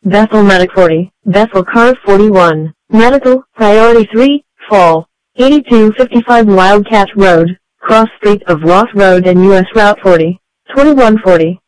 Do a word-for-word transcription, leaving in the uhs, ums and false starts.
Bethel Medic forty, Bethel Car forty-one, Medical, Priority three, Fall, eighty-two fifty-five Wildcat Road, cross street of Ross Road and U S Route forty, twenty-one forty.